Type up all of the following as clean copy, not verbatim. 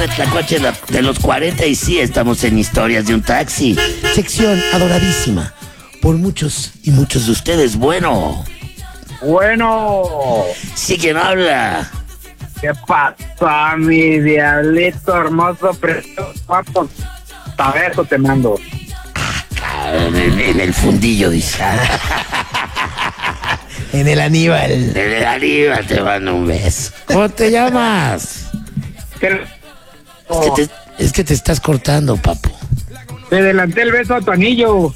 Tlacuache de los 40 y sí, estamos en Historias de un Taxi. Sección adoradísima por muchos y muchos de ustedes. Bueno. Sí, ¿quién habla? ¿Qué pasa, mi diablito hermoso, precioso, guapo? A ver, te mando. En el fundillo, dice. En el Aníbal. En el Aníbal te mando un beso. ¿Cómo te llamas? Es que te estás cortando, papu. Te adelanté el beso a tu anillo.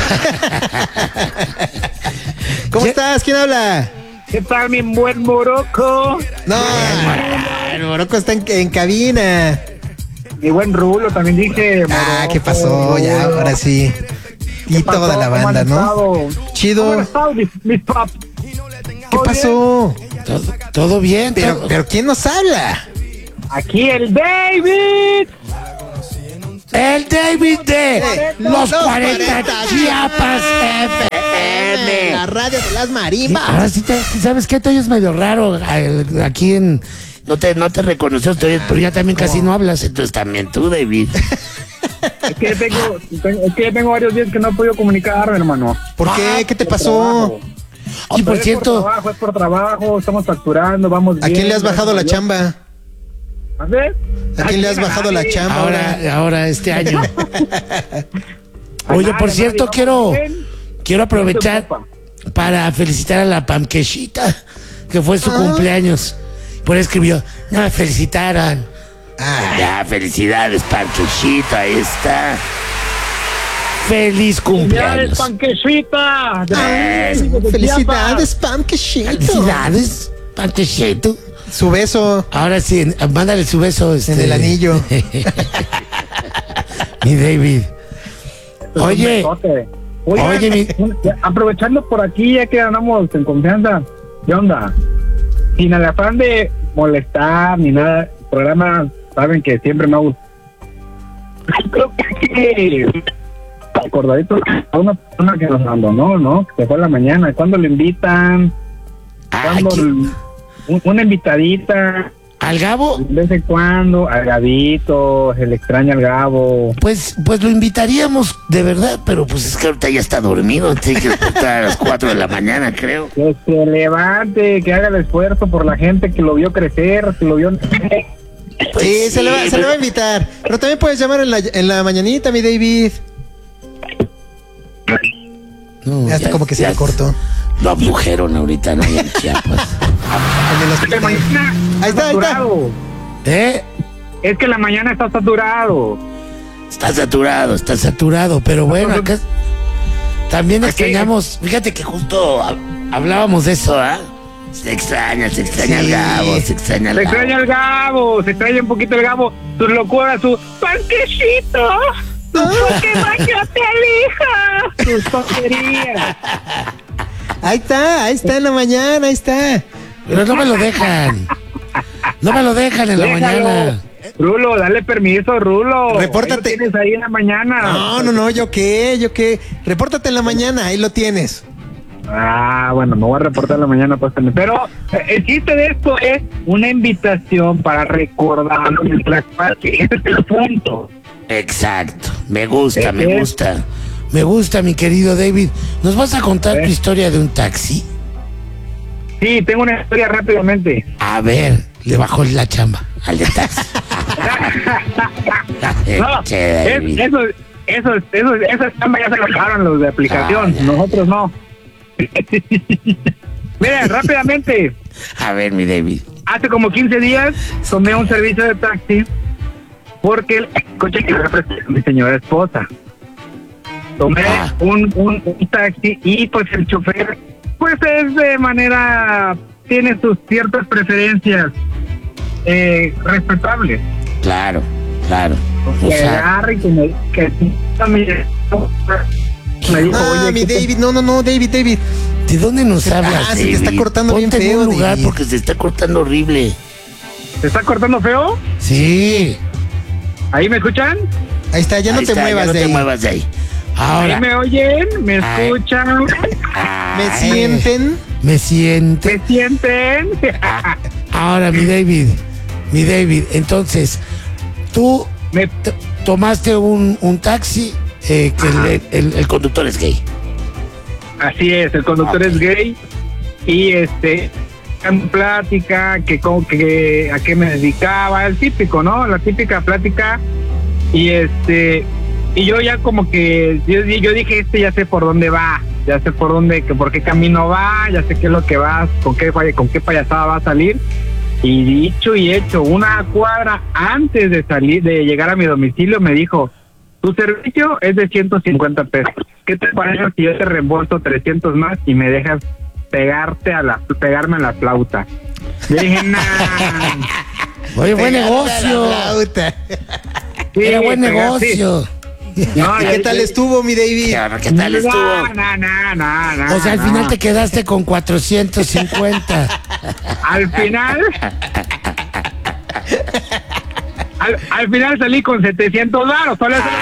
¿Cómo estás? ¿Quién habla? ¿Qué tal, mi buen Morocco? No, el Morocco está en cabina. Mi buen Rulo, también dije. Morocco. ¿Qué pasó? Ya, ahora sí. Y toda la banda, ¿no? Chido. ¿Cómo están mis paps? ¿Qué pasó? ¿Todo bien? Pero ¿quién nos habla? Aquí el David. El David de los 40 Chiapas FM. La radio de las marimbas. Ahora sí, ¿sabes qué? Te oyes medio raro aquí en... No te reconoció, pero ya también casi no hablas, entonces también tú, David. Es que tengo varios días que no he podido comunicarme, hermano. ¿Por qué? ¿Qué te pasó? Y por cierto... Es por trabajo, estamos facturando, vamos bien. ¿A quién le has bajado la chamba? ¿A ver? ¿A quién le has bajado la chamba ahora este año? Oye, por cierto, quiero aprovechar para felicitar a la Pamquechita, que fue su cumpleaños. Por eso escribió, no me felicitaron. Ya, felicidades, Pamquechita, ahí está. ¡Feliz cumpleaños! Panquechita! ¡Felicidades, Pamquechito! ¡Felicidades, Pamquechito! Su beso. Ahora sí, mándale su beso. En el anillo. Mi David. Oye, aprovechando por aquí, ya que andamos en confianza, ¿qué onda? Sin el afán de molestar ni nada, el programa, saben que siempre me ha gustado. Creo que acordadito a una persona que nos abandonó, ¿no? Que se fue a la mañana. ¿Cuándo le invitan? ¿Cuándo una invitadita? ¿Al Gabo? De vez en cuando, al Gabito, se le extraña al Gabo. Pues lo invitaríamos de verdad, pero pues es que ahorita ya está dormido, tiene que despertar a las 4 de la mañana, creo. Que se levante, que haga el esfuerzo por la gente que lo vio crecer, que lo vio... Pues sí, se le va a invitar. Pero también puedes llamar en la mañanita, mi David. No, hasta como que se cortó. Lo abdujeron ahorita, ¿no? En Chiapas. Ahí está. Es que la mañana está saturado. Está saturado, pero bueno, acá también extrañamos. Fíjate que justo hablábamos de eso, ¿ah? Se extraña el Gabo, se extraña el Gabo. Se extraña un poquito el Gabo, sus locuras, su panquecito. ¿Por qué bañaste a la hija? Sus tonterías. Ahí está en la mañana, ahí está. Pero no me lo dejan. En la mañana. Rulo, dale permiso, Rulo. Repórtate. Ahí lo tienes ahí en la mañana. No, ¿yo qué? Repórtate en la mañana, ahí lo tienes. Bueno, me voy a reportar en la mañana, pues. Pero el chiste de esto es una invitación para recordar el Tlacuache. Ese es el punto. Exacto, me gusta, mi querido David. ¿Nos vas a contar tu historia de un taxi? Sí, tengo una historia rápidamente. A ver, le bajó la chamba al de taxi. No, esa chamba ya se la bajaron los de aplicación, nosotros no. Mira, rápidamente. A ver, mi David. Hace como 15 días tomé un servicio de taxi porque el coche que representa mi señora esposa. Tomé un taxi y pues el chofer pues es de manera, tiene sus ciertas preferencias respetables. Claro. Que agarre y que me dijo, oye, mi David, no, David. ¿De dónde nos hablas, se te está cortando bien feo, en un lugar, David. porque se está cortando horrible. ¿Se está cortando feo? Sí. ¿Ahí me escuchan? Ahí está, ya no te muevas de ahí. Ahora. ¿Ahí me oyen? ¿Me escuchan? ¿Me sienten? ¿Me sienten? ¿Me sienten? Ahora, mi David, entonces, Tú tomaste un taxi que el conductor es gay. Así es, el conductor es gay y en plática que a qué me dedicaba, el típico, ¿no? La típica plática y y yo ya como que yo dije, ya sé por dónde va, ya sé por qué camino va, ya sé qué es lo que va, con qué payasada va a salir. Y dicho y hecho, una cuadra antes de llegar a mi domicilio me dijo, tu servicio es de 150 pesos. ¿Qué te parece si yo te reembolso 300 más y me dejas pegarme a la flauta? Le dije, nah. Oye, buen negocio. Sí, era buen negocio. Sí. No, ¿Y qué tal estuvo, mi David? ¿Qué tal estuvo? No. O sea, al final te quedaste con 450. Al final... Al final salí con 700 varos.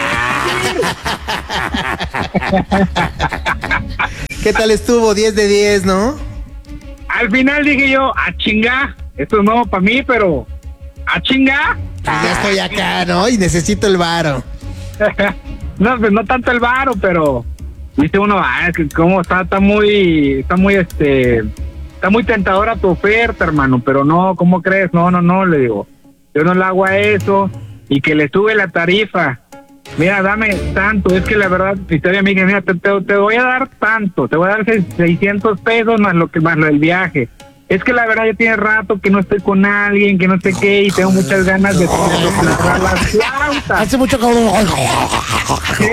¿Qué tal estuvo? 10 de 10, ¿no? Al final dije yo, a chinga, esto es nuevo para mí, pero a chinga. Pues ya estoy acá, ¿no? Y necesito el varo. No, pues no tanto el varo, pero viste uno, es que como está muy tentadora tu oferta, hermano, pero no, ¿cómo crees? No, le digo, yo no le hago a eso, y que le sube la tarifa. Mira, dame tanto, es que la verdad, mi historia me dice, mira, te voy a dar tanto, te voy a dar 600 pesos más lo del viaje. Es que la verdad ya tiene rato que no estoy con alguien, que no sé qué, y tengo muchas ganas de soplar las flautas. Hace mucho que... ¿Sí?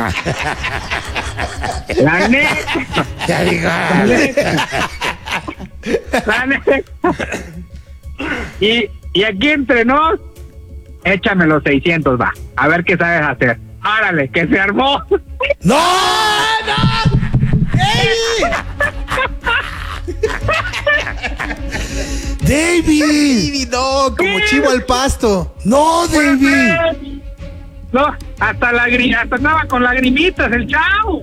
La neta. Ya digo. La neta. Y aquí entre nos, échame los 600, va. A ver qué sabes hacer. Árale, que se armó. ¡No! ¡David! No, como chivo al pasto. ¡No, David! No, hasta andaba con lagrimitas el chavo.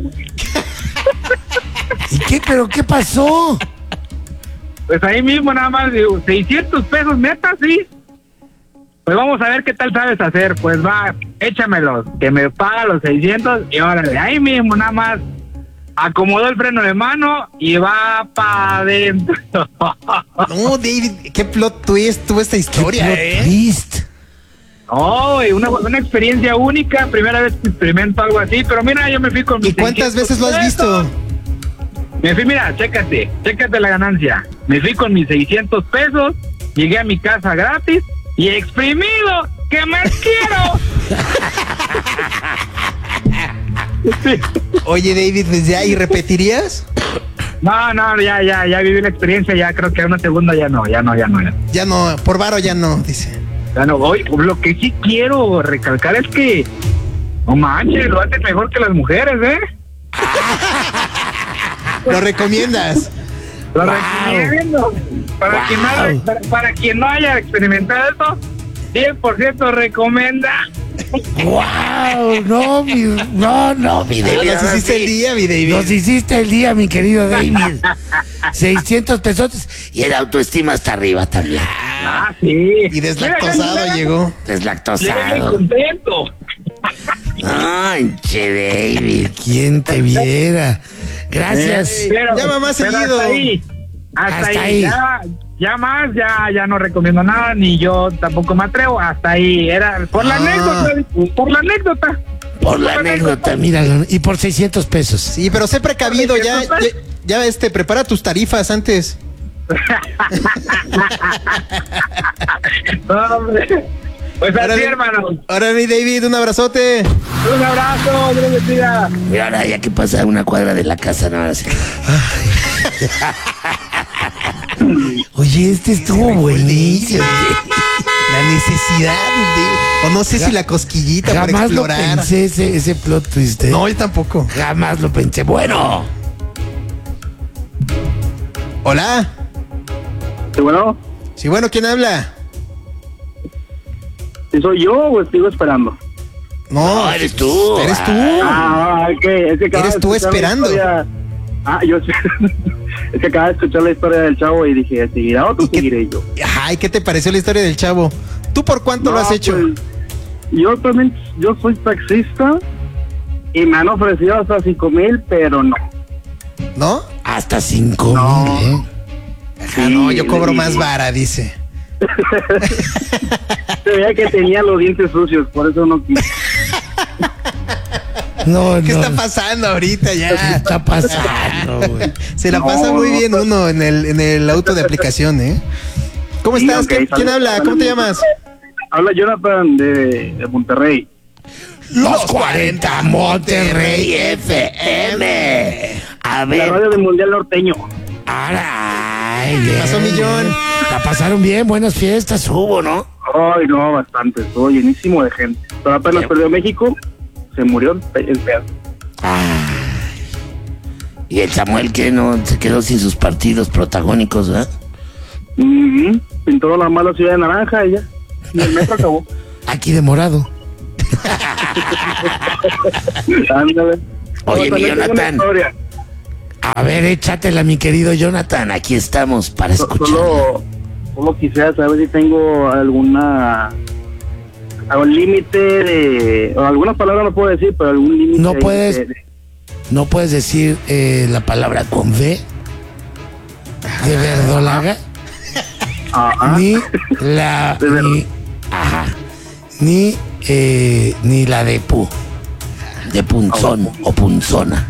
¿Y qué? ¿Pero qué pasó? Pues ahí mismo nada más digo, 600 pesos neta, sí. Pues vamos a ver qué tal sabes hacer. Pues va, échamelos, que me paga los 600 y órale, ahí mismo nada más acomodó el freno de mano y va para adentro. No, David, qué plot twist tuvo esta historia, ¿Qué plot twist? Oh, una experiencia única, primera vez que experimento algo así, pero mira, yo me fui con mis ¿Y cuántas 600 veces lo has visto? Me fui, mira, chécate la ganancia. Me fui con mis 600 pesos, llegué a mi casa gratis y exprimido. ¿Qué más quiero? Oye, David, pues ya, ¿y repetirías? No, ya viví la experiencia, ya creo que una segunda ya no. Ya no, por varo ya no, dice. Ya no voy. Lo que sí quiero recalcar es que, no manches, lo hacen mejor que las mujeres, ¿eh? ¿Lo recomiendas? Lo recomiendo. Para quien no haya experimentado esto, 10% recomienda. ¡Wow! No, mi David. Nos hiciste el día, mi David. Nos hiciste el día, mi querido David. 600 pesos y el autoestima hasta arriba también. Sí. Y deslactosado llegó. Deslactosado. Contento. Ay, che, David, ¿quién te viera? Gracias. Llama más seguido. Hasta ahí. Ya no recomiendo nada, ni yo tampoco me atrevo. Hasta ahí. Era por la anécdota. Por la anécdota, míralo. Y por 600 pesos. Sí, pero sé precavido, ya prepara tus tarifas antes. Hombre. Pues así, hermano. Ahora, mi David, un abrazote. Un abrazo, Dios bendiga. Y ahora ya que pasa una cuadra de la casa, no, así. Oye, este estuvo buenísimo. La necesidad, o no sé si la cosquillita para Jamás lo explorar. pensé ese plot twist. No, yo tampoco. Jamás lo pensé. Bueno. Hola. ¿Sí, bueno? Sí, bueno, ¿quién habla? ¿Si soy yo o sigo esperando? No, eres tú. Eres tú. Es que Eres tú esperando. Yo sé. Es que acaba de escuchar la historia del chavo y dije, ¿seguirá o tú seguiré yo? Ay, ¿qué te pareció la historia del chavo? ¿Tú por cuánto lo has hecho? Pues, yo soy taxista y me han ofrecido hasta 5,000, pero no. ¿No? Hasta 5,000, No. Ajá, no, yo cobro más vara, dice. Se veía que tenía los dientes sucios, por eso no quise. No, ¿Qué no. está pasando ahorita ¿Qué ya? está pasando, güey? Se la No, pasa muy no, bien no. uno en el auto de aplicación, ¿eh? ¿Cómo Sí, estás? ok, ¿Quién saludos. habla? ¿Cómo te llamas? Habla Jonathan de Monterrey. Los 40 Monterrey FM. A La ver, radio del Mundial Norteño. ay, ¿Qué pasó, millón? La pasaron bien, buenas fiestas hubo, ¿no? Ay, no, bastante. Estuvo llenísimo de gente. Pero apenas perdió México, se murió el pedo. Ay. Y el Samuel que no se quedó sin sus partidos protagónicos, ¿verdad? Ujú. Pintó la mala ciudad de naranja y ya. Y el metro acabó. Aquí de morado. Ándale. Oye, No, mi también tengo una Jonathan. historia. A ver, échatela, mi querido Jonathan. Aquí estamos para escuchar. Solo quisiera saber si tengo algún límite de... O algunas palabras no puedo decir, pero algún límite... No ahí puedes. No puedes decir la palabra con V de verdolaga, Ajá. ni la De ver- ni, ajá, ni la de pu, de punzón o punzona.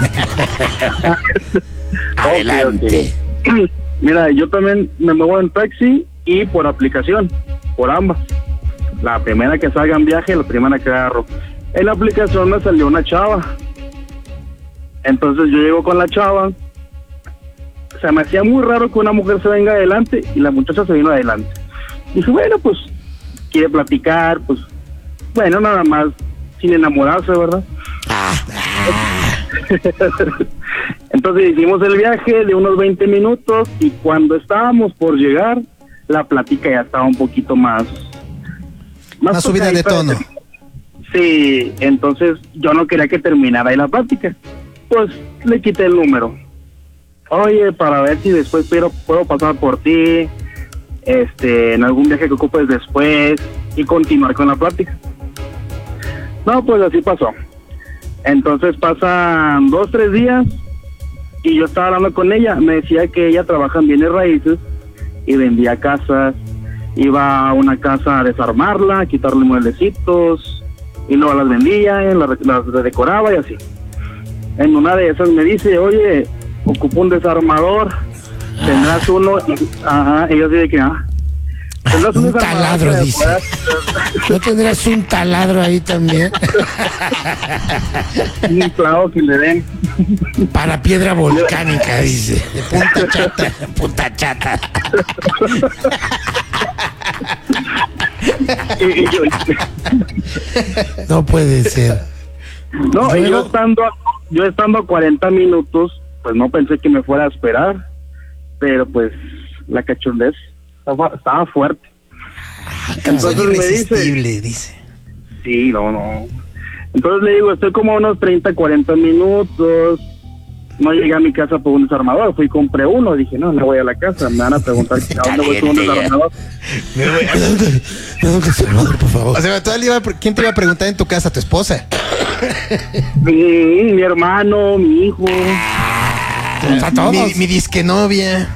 Adelante. Ok. Mira, yo también me muevo en taxi y por aplicación, por ambas. La primera que salga en viaje, la primera que agarro. En la aplicación me salió una chava. Entonces yo llego con la chava. Se me hacía muy raro que una mujer se venga adelante y la muchacha se vino adelante. Dije, bueno, pues quiere platicar, pues bueno, nada más, sin enamorarse, ¿verdad? Entonces hicimos el viaje de unos 20 minutos y cuando estábamos por llegar, la plática ya estaba un poquito más subida de tono. Sí, entonces yo no quería que terminara ahí la plática. Pues le quité el número. Oye, para ver si después puedo pasar por ti, en algún viaje que ocupes después y continuar con la plática. No, pues así pasó. Entonces pasan 2-3 días y yo estaba hablando con ella. Me decía que ella trabaja en bienes raíces y vendía casas. Iba a una casa a desarmarla, a quitarle mueblecitos y luego las vendía, las decoraba y así. En una de esas me dice, oye, ocupo un desarmador, tendrás uno. Ajá, y yo así de que, tendrás Un desarmador taladro, que me dice. puedas- ¿No tendrás un taladro ahí también? un clavo que le den. Para piedra volcánica, dice. De punta chata. Punta chata. Y yo, No puede ser. no, y Luego- yo estando a 40 minutos, pues no pensé que me fuera a esperar, pero pues la cachondez estaba fuerte. Entonces me dice, Irresistible, dice. sí, no. Entonces le digo, estoy como a unos 30-40 minutos, no llegué a mi casa por un desarmador, fui y compré uno, dije, no voy a la casa, me van a preguntar a dónde voy con un Caliente ya. desarmador. ¿Me da un desarmador, por favor? O sea, ¿quién te iba a preguntar en tu casa? ¿Tu esposa? Mi hermano, mi hijo. A todos. Mi disque novia.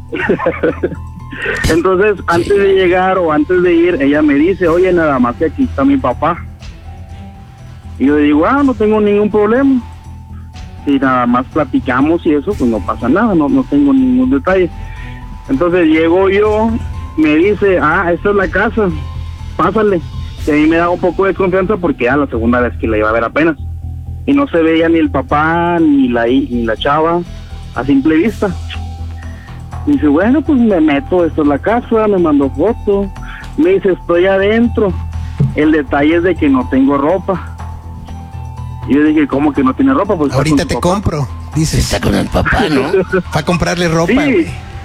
Entonces, antes de llegar o antes de ir, ella me dice, oye, nada más que aquí está mi papá. Y yo le digo, no tengo ningún problema. Si nada más platicamos y eso, pues no pasa nada, no tengo ningún detalle. Entonces llego yo, me dice, esta es la casa, pásale. Y a mí me da un poco de confianza porque ya la segunda vez que la iba a ver apenas. Y no se veía ni el papá ni la chava a simple vista. Y dice, bueno, pues me meto, esto es la casa, me mandó foto. Me dice, estoy adentro. El detalle es de que no tengo ropa. Y yo dije, ¿cómo que no tiene ropa? Pues está Ahorita con su te papá. compro, dices. Está con el papá, ¿no? Va a comprarle ropa, Sí. güey.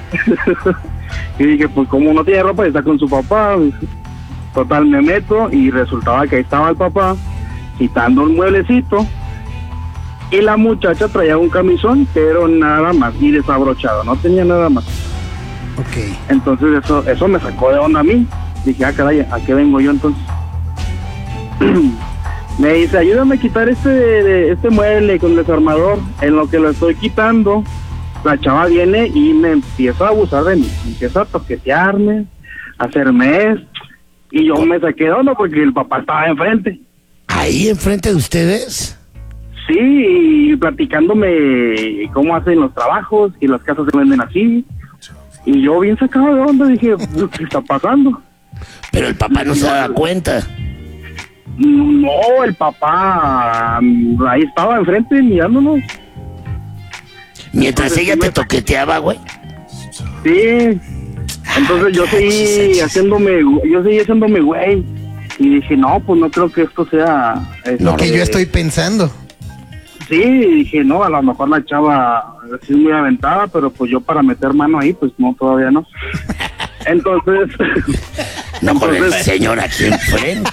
Y dije, pues como no tiene ropa, está con su papá. Total, me meto y resultaba que ahí estaba el papá quitando un mueblecito y la muchacha traía un camisón, pero nada más, y desabrochado, no tenía nada más. Ok. Entonces eso me sacó de onda a mí. Dije, caray, ¿a qué vengo yo entonces? Me dice, ayúdame a quitar este mueble con el desarmador. En lo que lo estoy quitando, la chava viene y me empieza a abusar de mí. Me empieza a toquetearme, a hacerme. Y yo me saqué de onda porque el papá estaba enfrente. ¿Ahí enfrente de ustedes? Sí, y platicándome cómo hacen los trabajos y las casas se venden así. Y yo bien sacado de onda dije, ¿qué está pasando? Pero el papá no se daba cuenta. No, el papá ahí estaba enfrente mirándonos. Mientras ella te toqueteaba, güey. Sí. Entonces yo seguí haciéndome güey. Y dije, no, pues no creo que esto sea... Lo que yo estoy pensando. Sí, dije, no, a lo mejor la chava sí es muy aventada, pero pues yo para meter mano ahí, pues no, todavía no. Entonces... No con el señor aquí enfrente.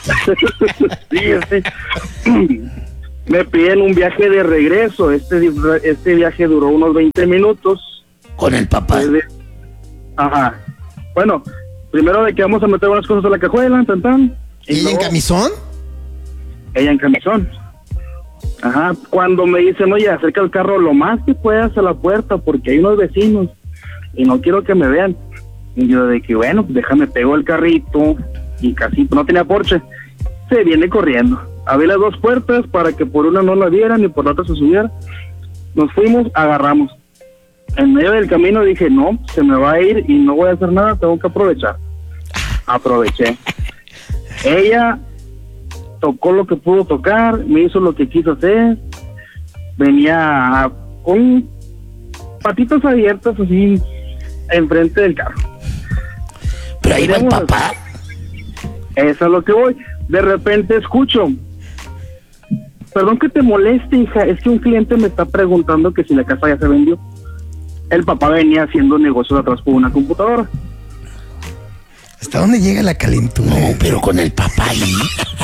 Sí. Me piden un viaje de regreso. Este viaje duró unos 20 minutos. ¿Con el papá? Ajá. Bueno, primero de que vamos a meter unas cosas a la cajuela, tan. ¿Y ella en camisón? Ella en camisón. Ajá. Cuando me dicen, oye, acerca el carro lo más que puedas a la puerta porque hay unos vecinos y no quiero que me vean. Y yo de que, bueno, déjame, pego el carrito y casi no tenía porche. Se viene corriendo. Abrí las dos puertas para que por una no la vieran y por la otra se subiera. Nos fuimos, agarramos. En medio del camino dije, no, se me va a ir y no voy a hacer nada, tengo que aprovechar. Aproveché. Ella tocó lo que pudo tocar, me hizo lo que quiso hacer. Venía con patitas abiertas así enfrente del carro. Pero ahí va el papá. Eso es lo que voy. De repente escucho, perdón que te moleste, hija, es que un cliente me está preguntando que si la casa ya se vendió. El papá venía haciendo negocios atrás por una computadora. ¿Hasta dónde llega la calentura? No, pero con el papá ahí.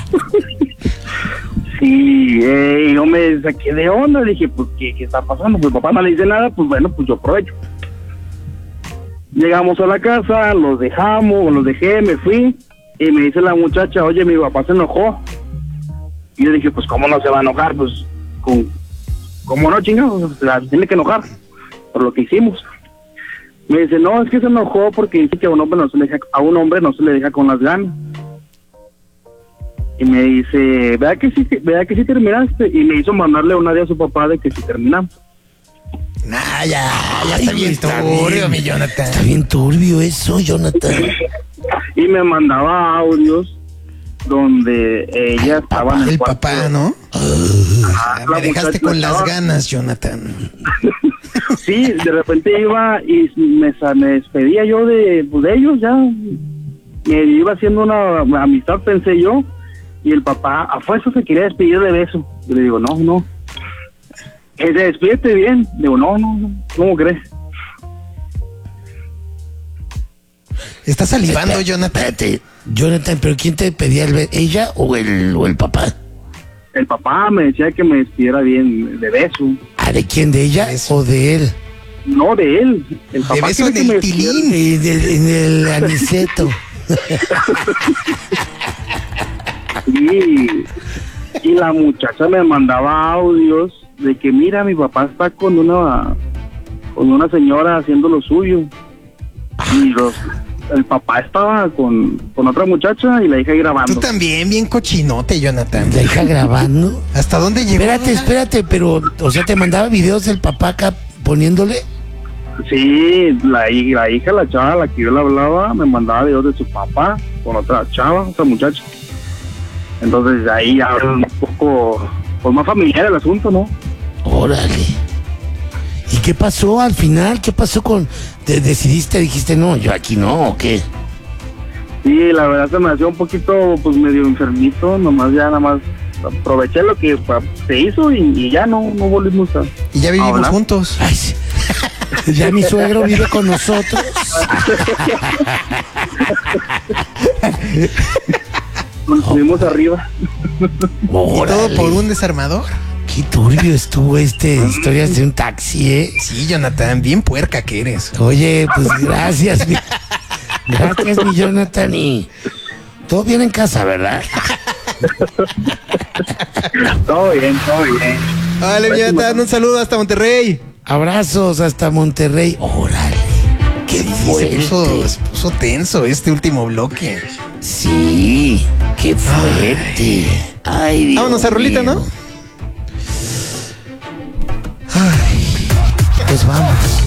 Sí, yo me saqué de onda, dije, pues, ¿qué está pasando? Pues el papá no le dice nada, pues bueno, pues yo aprovecho. Llegamos a la casa, los dejé, me fui, y me dice la muchacha, oye, mi papá se enojó. Y yo dije, pues, ¿cómo no se va a enojar? Pues, ¿cómo no, chingados? Tiene que enojar por lo que hicimos. Me dice, no, es que se enojó porque dice que a un hombre no se le deja con las ganas. Y me dice, vea que sí terminaste. Y me hizo mandarle una de a su papá de que sí terminamos. Nah, ya está bien turbio, mi Jonathan. Está bien turbio eso, Jonathan. Y me mandaba audios donde ella estaba en el cuarto. papá, ¿no? Me dejaste con las ganas, Jonathan. Sí, de repente iba y me despedía yo de ellos ya. Me iba haciendo una amistad, pensé yo. Y el papá a fuerza se quería despedir de beso. Yo le digo, no. Despídete bien. Digo, no, ¿cómo crees? ¿Estás salivando, Jonathan? Espérate, Jonathan, ¿pero quién te pedía el beso? ¿Ella o el papá? El papá me decía que me despidiera bien de beso. ¿Ah, de quién? ¿De ella o de él? No, de él. El papá de beso en el tilín. En el aniceto. Y la muchacha me mandaba audios de que mira, mi papá está con una señora haciendo lo suyo. Y el papá estaba con otra muchacha y la hija grabando. Tú también, bien cochinote, Jonathan. ¿La hija grabando? ¿Hasta dónde llegó? Espérate, pero, o sea, ¿te mandaba videos del papá acá poniéndole? Sí, la hija, la chava a la que yo le hablaba, me mandaba videos de su papá con otra muchacha. Entonces ahí ya un poco pues, más familiar el asunto, ¿no? Órale. ¿Y qué pasó al final? ¿Qué pasó dijiste, no, yo aquí no, o qué? Sí, la verdad se me hacía un poquito, pues medio enfermito, nada más aproveché lo que se hizo y ya no volvimos a... Y ya vivimos juntos. Ay, sí. Ya mi suegro vive con nosotros. Nos subimos arriba. Órale. ¿Y todo por un desarmador? Qué turbio estuvo historias de un taxi, ¿eh? Sí, Jonathan, bien puerca que eres. Oye, pues gracias, gracias, mi Jonathan. Y todo bien en casa, ¿verdad? Todo bien, todo bien. Vale, mi Jonathan, un saludo hasta Monterrey. Abrazos hasta Monterrey. Órale. Qué fuerte. Se puso tenso este último bloque. Sí, qué fuerte. Ay, Dios Vámonos a rolita, mío. ¿no? Ay, pues vamos.